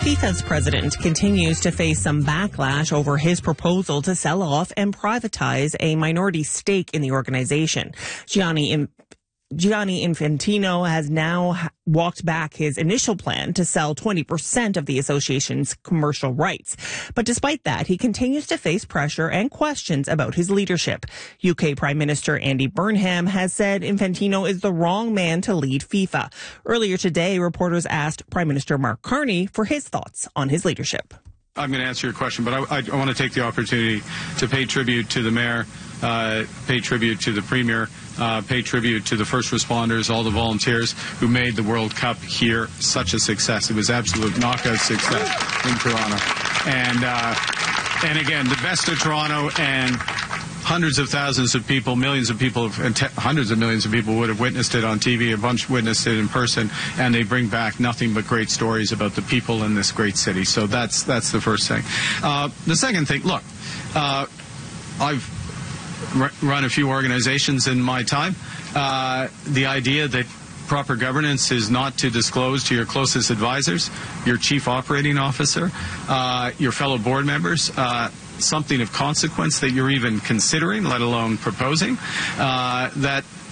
FIFA's president continues to face some backlash over his proposal to sell off and privatize a minority stake in the organization. Gianni Infantino has now walked back his initial plan to sell 20% of the association's commercial rights. But despite that, he continues to face pressure and questions about his leadership. UK Prime Minister Andy Burnham has said Infantino is the wrong man to lead FIFA. Earlier today, reporters asked Prime Minister Mark Carney for his thoughts on his leadership. I'm going to answer your question, but I want to take the opportunity to pay tribute to the mayor, pay tribute to the premier, pay tribute to the first responders, all the volunteers who made the World Cup here such a success. It was absolute knockout success in Toronto. And again, the best of Toronto, and hundreds of thousands of people, millions of people, and hundreds of millions of people would have witnessed it on TV, a bunch witnessed it in person, and they bring back nothing but great stories about the people in this great city. So that's the first thing. The second thing, look, I've run a few organizations in my time. The idea that proper governance is not to disclose to your closest advisors, your chief operating officer, your fellow board members, something of consequence that you're even considering, let alone proposing, that